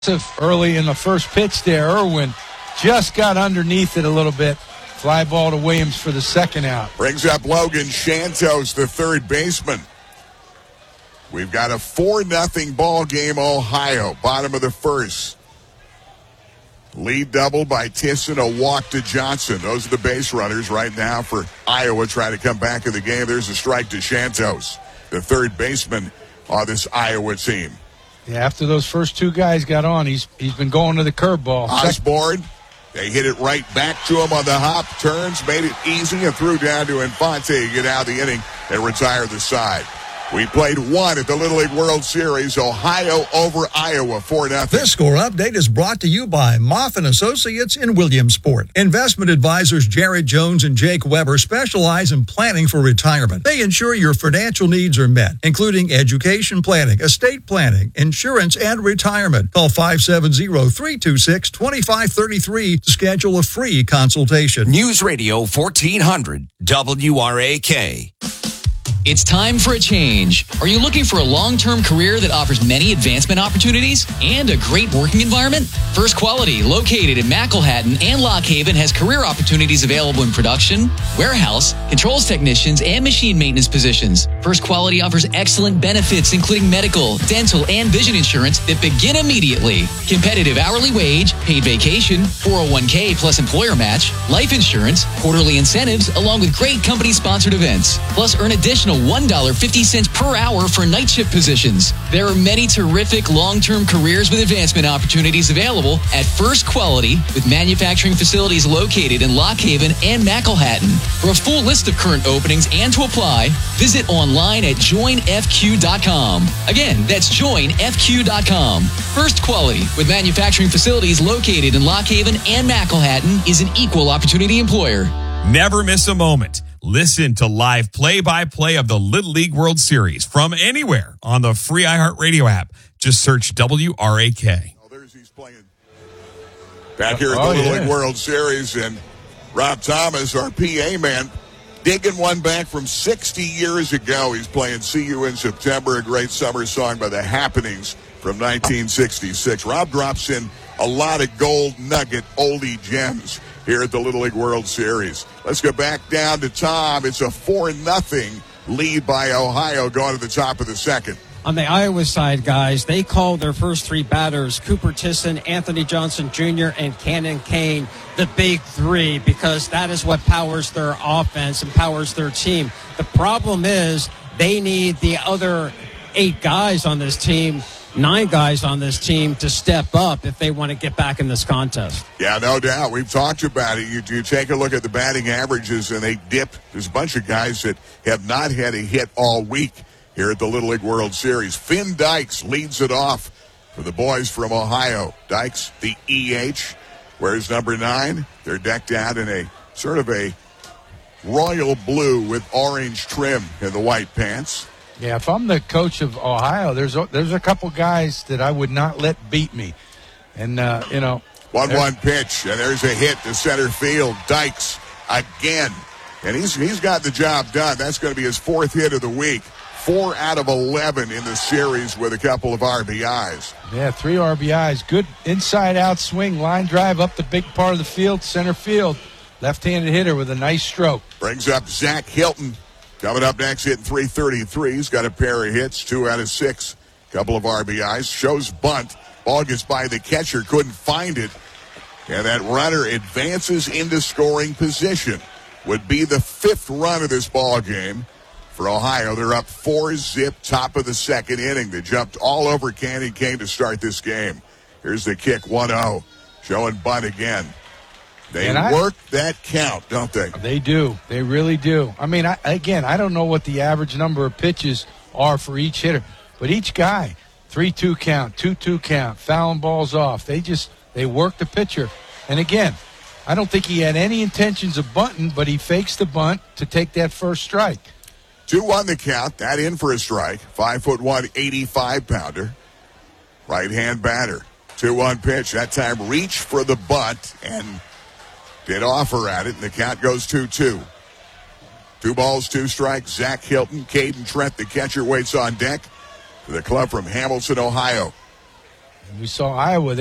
Early in the first pitch there, Irwin just got underneath it a little bit. Fly ball to Williams for the second out. Brings up Logan Santos, the third baseman. We've got a 4-0 ball game, Ohio, bottom of the first. Lead double by Tisson, a walk to Johnson. Those are the base runners right now for Iowa trying to come back in the game. There's a strike to Santos, the third baseman on this Iowa team. Yeah, after those first two guys got on, he's been going to the curveball. Osborne, they hit it right back to him on the hop, turns, made it easy, and threw down to Infante to get out of the inning and retire the side. We played one at the Little League World Series, Ohio over Iowa, 4-0. This score update is brought to you by Moff & Associates in Williamsport. Investment advisors Jared Jones and Jake Weber specialize in planning for retirement. They ensure your financial needs are met, including education planning, estate planning, insurance, and retirement. Call 570-326-2533 to schedule a free consultation. News Radio 1400 WRAK. It's time for a change. Are you looking for a long-term career that offers many advancement opportunities and a great working environment? First Quality, located in McElhatton and Lock Haven, has career opportunities available in production, warehouse, controls technicians, and machine maintenance positions. First Quality offers excellent benefits, including medical, dental, and vision insurance that begin immediately. Competitive hourly wage, paid vacation, 401k plus employer match, life insurance, quarterly incentives, along with great company-sponsored events. Plus, earn additional $1.50 per hour for night shift positions. There are many terrific long-term careers with advancement opportunities available at First Quality, with manufacturing facilities located in Lock Haven and McElhatton. For a full list of current openings and to apply, visit online at joinfq.com. Again, that's joinfq.com. First Quality, with manufacturing facilities located in Lock Haven and McElhatton, is an equal opportunity employer. Never miss a moment. Listen to live play-by-play of the Little League World Series from anywhere on the free iHeartRadio app. Just search WRAK. Oh, there's he's playing back here at the Little League World Series, and Rob Thomas, our PA man, digging one back from 60 years ago. He's playing See You in September, a great summer song by The Happenings from 1966. Rob drops in a lot of gold nugget oldie gems here at the Little League World Series. Let's go back down to Tom. It's a 4-0 lead by Ohio going to the top of the second. On the Iowa side, guys, they called their first three batters, Cooper Tisson, Anthony Johnson Jr., and Cannon Kane, the big three, because that is what powers their offense and powers their team. The problem is they need the other 8 guys on this team, 9 guys on this team to step up if they want to get back in this contest. Yeah, no doubt. We've talked about it. You take a look at the batting averages, and they dip. There's a bunch of guys that have not had a hit all week here at the Little League World Series. Finn Dykes leads it off for the boys from Ohio. Dykes, the EH, wears number 9. They're decked out in a sort of a royal blue with orange trim in the white pants. Yeah, if I'm the coach of Ohio, there's a couple guys that I would not let beat me. And, 1-1 pitch, and there's a hit to center field. Dykes again. And he's got the job done. That's going to be his 4th hit of the week. 4 out of 11 in the series with a couple of RBIs. Yeah, 3 RBIs. Good inside-out swing, line drive up the big part of the field, center field. Left-handed hitter with a nice stroke. Brings up Zach Hilton. Coming up next, hitting .333. He's got a pair of hits, 2 out of 6. Couple of RBIs. Shows bunt. Ball gets by the catcher. Couldn't find it. And that runner advances into scoring position. Would be the 5th run of this ball game for Ohio. They're up 4-0, top of the second inning. They jumped all over Cannon Kane to start this game. Here's the kick, 1-0. Showing bunt again. They work that count, don't they? They do. They really do. I mean, I don't know what the average number of pitches are for each hitter, but each guy, 3-2 count, 2-2 count, fouling balls off. They work the pitcher. And again, I don't think he had any intentions of bunting, but he fakes the bunt to take that first strike. 2-1 the count. That in for a strike. 5'1", 85-pounder. Right-hand batter. 2-1 pitch. That time reach for the bunt and did offer at it, and the count goes 2-2. 2 balls, 2 strikes. Zach Hilton, Caden Trent, the catcher, waits on deck for the club from Hamilton, Ohio. And we saw Iowa.